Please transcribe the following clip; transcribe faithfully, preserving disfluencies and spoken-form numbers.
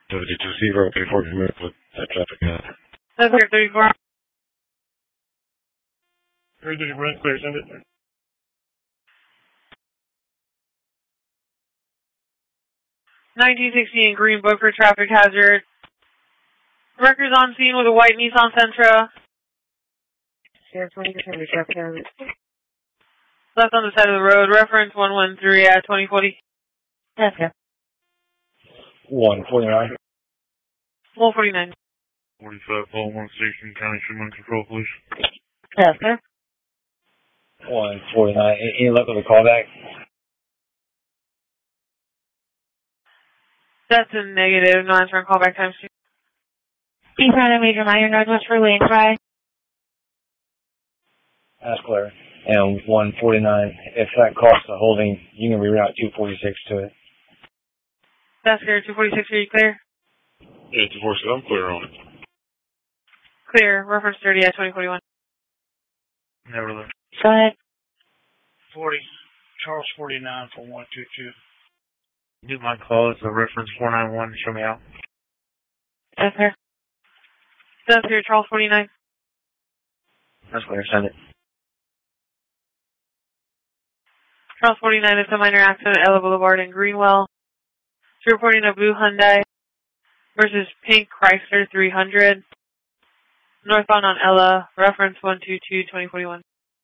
seventy-two zero, thirty-four, commit with that traffic now. That's clear, thirty-four. thirty-three, run clear, send it. nineteen sixteen Green Book for traffic hazard. Wreckers on scene with a white Nissan Sentra. Sheriff, twenty percent of traffic hazard. Left on the side of the road. Reference one one three at twenty forty. That's good. one forty-nine. one forty-nine. forty-five, Paul, one station, County Shipment Control, please. That's good. one forty-nine. Any luck with a callback? That's a negative. No answer on callback times two. East Rhino Major Minor, Northwest for lane five. That's clear. And one forty-nine, if that costs a holding, you can reroute two forty-six to it. That's clear, two forty-six, are you clear? Yeah, two forty-six, I'm clear on it. Clear, reference thirty at twenty forty-one. Never left. Go ahead. forty, Charles forty-nine for one two two. Do my call, it's a reference four nine one, show me out. That's clear. That's clear, Charles forty-nine. That's clear, send it. Charles forty-nine, it's a minor accident at Ella Boulevard in Greenwell. It's reporting a blue Hyundai versus pink Chrysler three hundred. Northbound on Ella, reference one two two, twenty forty-one.